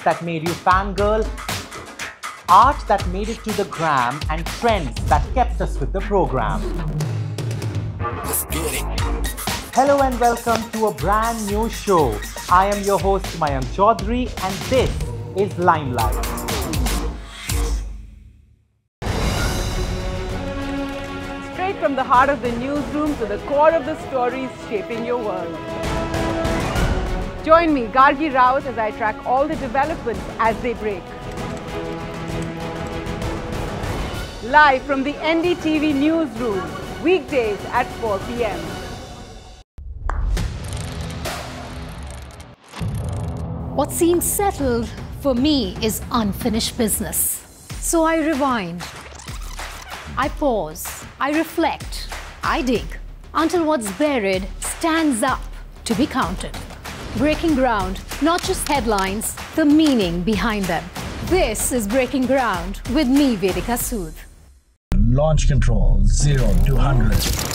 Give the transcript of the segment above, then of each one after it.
that made you fangirl, art that made it to the gram, and trends that kept us with the program. Let's get it. Hello and welcome to a brand new show. I am your host Mayank Chaudhary and this is Limelight. Straight from the heart of the newsroom to the core of the stories shaping your world. Join me, Gargi Raut, as I track all the developments as they break. Live from the NDTV newsroom, weekdays at 4 p.m. What seems settled for me is unfinished business. So I rewind, I pause, I reflect, I dig until what's buried stands up to be counted. Breaking ground, not just headlines, the meaning behind them. This is Breaking Ground with me, Vedika Sood. Launch control, 0 to 100.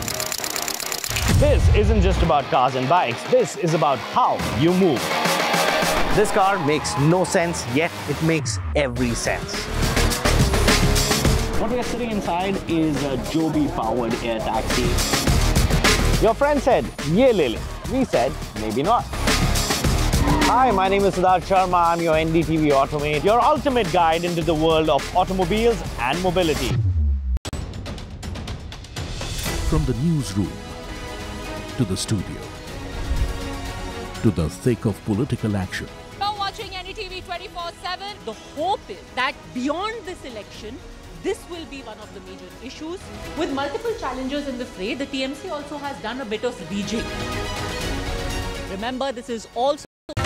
This isn't just about cars and bikes. This is about how you move. This car makes no sense, yet it makes every sense. What we are sitting inside is a Joby-powered air taxi. Your friend said, "Ye le le." We said, maybe not. Hi, my name is Siddharth Sharma. I'm your NDTV Automate, your ultimate guide into the world of automobiles and mobility. From the newsroom to the studio to the thick of political action. Now watching NDTV 24/7, the hope is that beyond this election, this will be one of the major issues. With multiple challengers in the fray, the TMC also has done a bit of rejig. Remember, this is also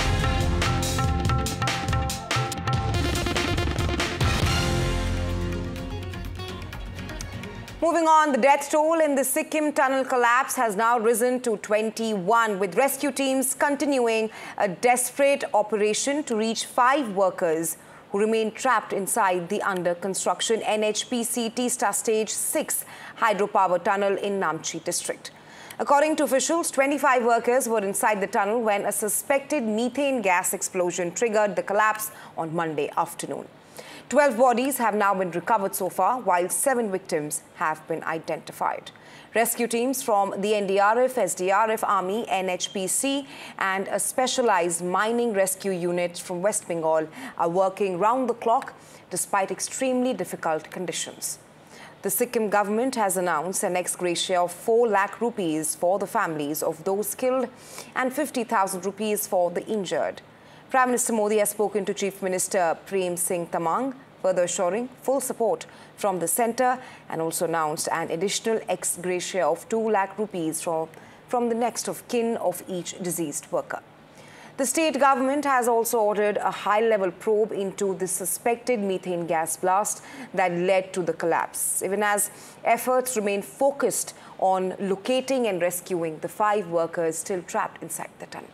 Moving on, the death toll in the Sikkim tunnel collapse has now risen to 21, with rescue teams continuing a desperate operation to reach 5 workers who remain trapped inside the under-construction NHPC Teesta Stage 6 hydropower tunnel in Namchi district. According to officials, 25 workers were inside the tunnel when a suspected methane gas explosion triggered the collapse on Monday afternoon. 12 bodies have now been recovered so far, while 7 victims have been identified. Rescue teams from the NDRF, SDRF, Army, NHPC and a specialized mining rescue unit from West Bengal are working round the clock despite extremely difficult conditions. The Sikkim government has announced an ex gratia of 4 lakh rupees for the families of those killed and 50,000 rupees for the injured. Prime Minister Modi has spoken to Chief Minister Prem Singh Tamang, further assuring full support from the centre, and also announced an additional ex gratia of 2 lakh rupees from the next of kin of each deceased worker. The state government has also ordered a high-level probe into the suspected methane gas blast that led to the collapse, even as efforts remain focused on locating and rescuing the 5 workers still trapped inside the tunnel.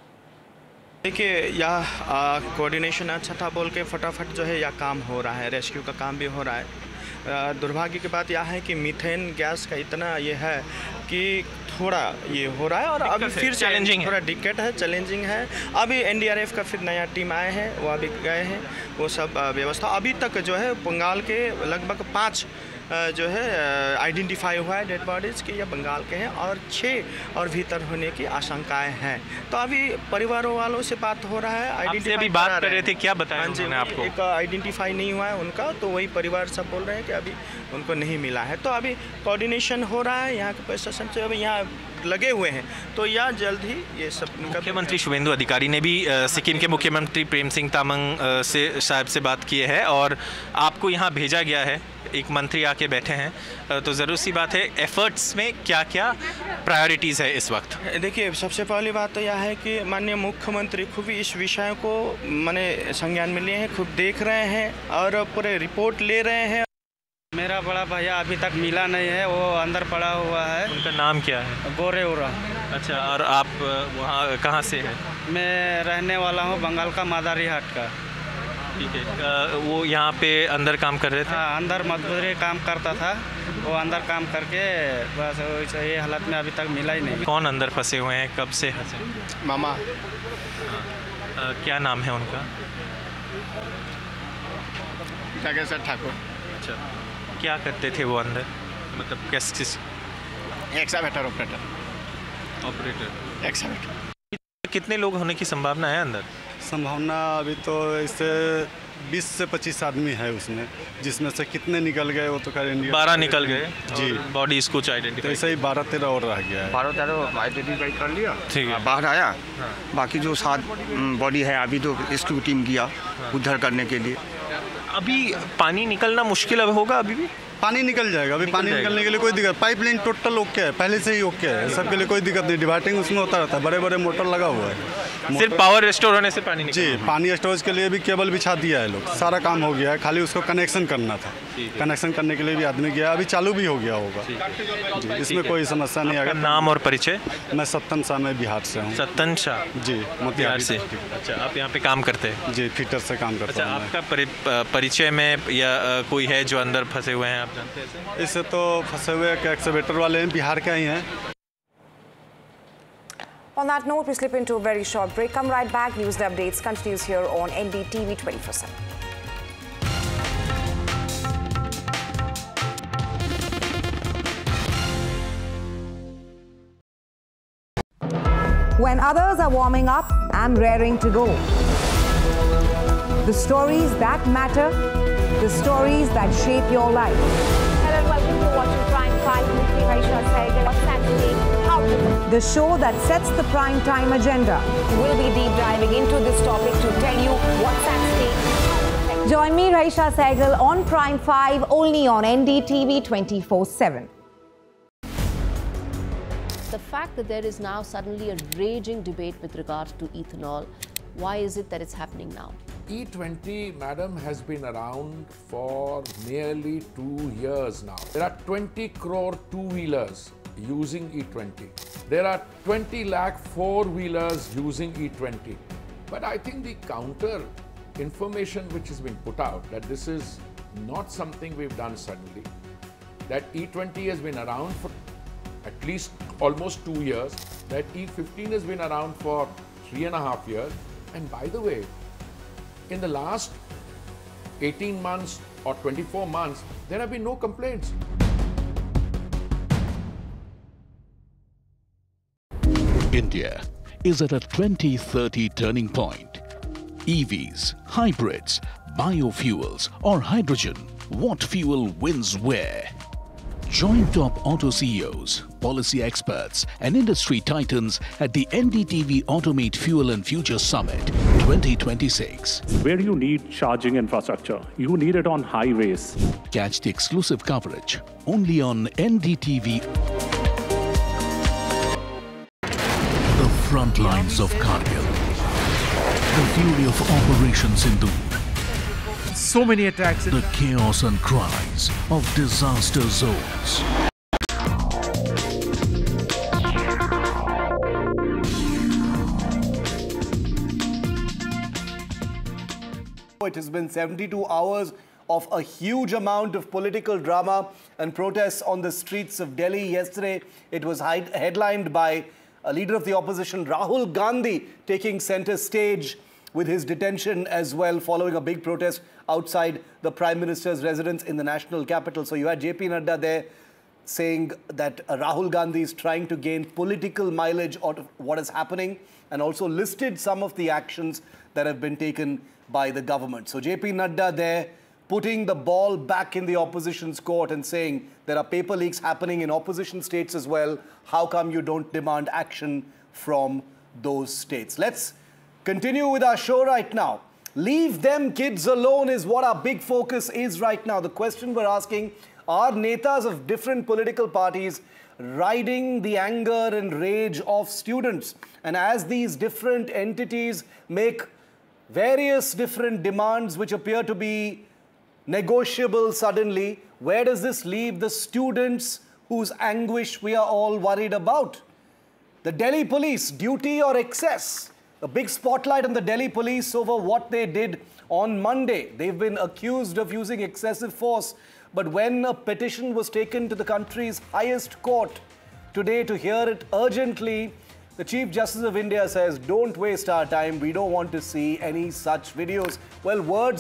देखिए यह coordination अच्छा था बोल के फटाफट जो है यह काम हो रहा है, रेस्क्यू का काम भी हो रहा है। दुर्भाग्य की बात यह है कि मीथेन गैस का इतना ये है कि थोड़ा ये हो रहा है और अभी फिर चैलेंजिंग थोड़ा डिकेट है, चैलेंजिंग है। अभी एनडीआरएफ का फिर नया टीम आए हैं, वो अभी गए हैं, वो सब व्यवस्था अभी तक जो है बंगाल के लगभग 5 जो है आइडेंटिफाई हुआ है डेड बॉडीज़ की, या बंगाल के हैं और 6 और भीतर होने की आशंकाएं हैं। तो अभी परिवारों वालों से बात हो रहा है, आइडेंटिफाई अभी बात कर रहे थे, क्या बताया उन्होंने आपको? एक आइडेंटिफाई नहीं हुआ है उनका, तो वही परिवार सब बोल रहे हैं कि अभी उनको नहीं मिला है। तो अभी कोऑर्डिनेशन हो रहा है, यहाँ के प्रशासन से अभी यहाँ लगे हुए हैं, तो यह जल्द ही ये सब। मुख्यमंत्री शुभेंदु अधिकारी ने भी सिक्किम के मुख्यमंत्री प्रेम सिंह तामंग से साहब से बात की है और आपको यहाँ भेजा गया है, एक मंत्री आके बैठे हैं, तो ज़रूर सी बात है एफर्ट्स में क्या क्या प्रायोरिटीज़ है इस वक्त? देखिए, सबसे पहली बात तो यह है कि माननीय मुख्यमंत्री खूब इस विषय को माने संज्ञान में लिए हैं, खूब देख रहे हैं और पूरे रिपोर्ट ले रहे हैं। मेरा बड़ा भैया अभी तक मिला नहीं है, वो अंदर पड़ा हुआ है। उनका नाम क्या है? गोरे उरा। अच्छा, और आप वहाँ कहाँ से हैं? मैं रहने वाला हूँ बंगाल का मादारी हाट का। ठीक है, वो यहाँ पे अंदर काम कर रहे थे? हाँ, अंदर मजदूरी काम करता था, वो अंदर काम करके बस ये हालत में अभी तक मिला ही नहीं। कौन अंदर फंसे हुए हैं, कब से फंसे? मामा। क्या नाम है उनका? जगेश्वर ठाकुर। अच्छा, क्या करते थे वो अंदर, मतलब किस एक्सावेटर ऑपरेटर। एक्सावेटर। कितने लोग होने की संभावना है अंदर? संभावना अभी तो इससे 20 से 25 आदमी है उसमें, जिसमें से कितने निकल गए वो तो खैर इंडिया 12 निकल गए जी। बॉडीज कुछ आइडेंटिफाई, ऐसे ही 12-13 और रह गया है। 12-13 आइडेंटिफाई कर लिया, ठीक है, बाहर आया। बाकी जो 7 बॉडी है अभी तो रेस्क्यू टीम गया उद्धार करने के लिए। अभी पानी निकलना मुश्किल अब होगा, अभी भी पानी निकल जाएगा। अभी पानी निकलने के लिए कोई दिक्कत, पाइपलाइन टोटल ओके है, पहले से ही ओके है, सबके लिए कोई दिक्कत नहीं। डिवाइडिंग उसमें होता रहता है, बड़े बड़े मोटर लगा हुआ है। सिर्फ पावर रिस्टोर होने से पानी जी, पानी स्टोरेज के लिए भी केबल बिछा दिया है लोग, सारा काम हो गया है, खाली उसको कनेक्शन करना था। कनेक्शन करने के लिए भी आदमी गया, अभी चालू भी हो गया होगा जी, इसमें कोई समस्या नहीं आएगा। नाम और परिचय? मैं सत्तन शाह, मैं बिहार से हूँ। सत्तन शाह जी, बिहार से। अच्छा, आप यहाँ पे काम करते हैं? जी, फिटर से काम करता हूँ। आपका परिचय में या कोई है जो अंदर फंसे हुए हैं, आप जानते हैं? इससे तो फंसे हुए एक्सवेटर वाले हैं, बिहार के ही हैं। On that note, we slip into a very short break. Come right back. News and updates continues here on NDTV 24/7. When others are warming up, I'm raring to go. The stories that matter, the stories that shape your life. Hello and welcome to watching Prime 5 with me, Raisha Saigal. What's Saturday? How to The show that sets the prime time agenda. We'll be deep diving into this topic to tell you what's at stake. Join me, Raisha Saigal, on Prime 5, only on NDTV 24/7. The fact that there is now suddenly a raging debate with regard to ethanol, why is it that it's happening now? E20, madam, has been around for nearly 2 years now. There are 20 crore two-wheelers using E20. There are 20 lakh four-wheelers using E20. But I think the counter information which has been put out, that this is not something we've done suddenly, that E20 has been around for at least almost 2 years, that E15 has been around for 3.5 years. And by the way, in the last 18 months or 24 months, there have been no complaints. India is at a 2030 turning point. EVs, hybrids, biofuels or hydrogen, what fuel wins where? Join top auto CEOs, policy experts and industry titans at the NDTV Automate Fuel and Future Summit 2026. Where you need charging infrastructure, you need it on highways. Catch the exclusive coverage only on NDTV. The front lines of Kargil. The fury of Operation Sindoor. So many attacks. The chaos and cries of disaster zones. It has been 72 hours of a huge amount of political drama and protests on the streets of Delhi. Yesterday, it was headlined by a leader of the opposition, Rahul Gandhi, taking center stage with his detention as well, following a big protest outside the Prime Minister's residence in the national capital. So you had JP Nadda there saying that Rahul Gandhi is trying to gain political mileage out of what is happening, and also listed some of the actions that have been taken by the government. So JP Nadda there putting the ball back in the opposition's court and saying there are paper leaks happening in opposition states as well. How come you don't demand action from those states? Let's continue with our show right now. Leave them kids alone is what our big focus is right now. The question we're asking, are netas of different political parties riding the anger and rage of students? And as these different entities make various different demands which appear to be negotiable suddenly, where does this leave the students whose anguish we are all worried about? The Delhi police, duty or excess? A big spotlight on the Delhi police over what they did on Monday. They've been accused of using excessive force. But when a petition was taken to the country's highest court today to hear it urgently, The Chief Justice of India says, don't waste our time. We don't want to see any such videos. Well, words